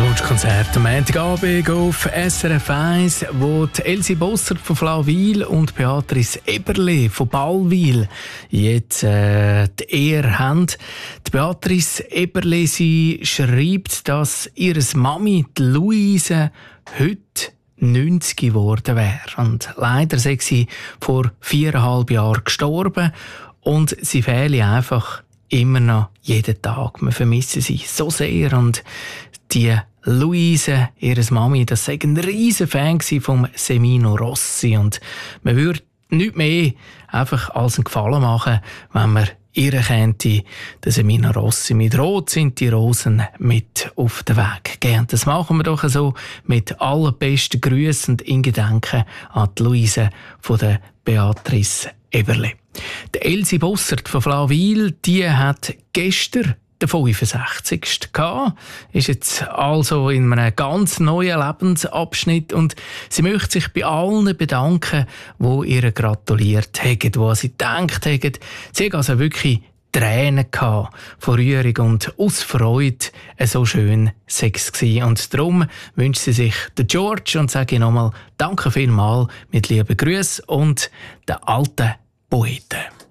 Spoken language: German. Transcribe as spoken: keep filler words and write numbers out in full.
Wunschkonzert am Montagabend auf S R F eins, wo die Elsie Bossert von Flawil und Beatrice Eberle von Ballwil jetzt äh, die Ehre haben. Die Beatrice Eberle, sie schreibt, dass ihre Mami, die Luise, heute neunzig geworden wäre. Und leider sei sie vor viereinhalb Jahren gestorben und sie fehle einfach immer noch jeden Tag. Wir vermissen sie so sehr und die Luise, ihre Mami, das sei ein riesen Fan vom Semino Rossi und man würde nichts mehr einfach als einen Gefallen machen, wenn man ihr könnte, den Semino Rossi mit Rot sind die Rosen mit auf den Weg geben. Das machen wir doch so mit allerbesten Grüßen und in Gedenken an die Luise von der Beatrice Eberle. Die Elsie Bossert von Flawil, die hat gestern der fünfundsechzigste gehabt, ist jetzt also in einem ganz neuen Lebensabschnitt und sie möchte sich bei allen bedanken, die ihr gratuliert haben, die sie gedacht haben. Sie hat also wirklich Tränen gehabt vor Rührung und aus Freude, so schön Sex gewesen. Und darum wünscht sie sich den George und sage ich nochmal Danke vielmals mit lieben Grüßen und den alten Poeten.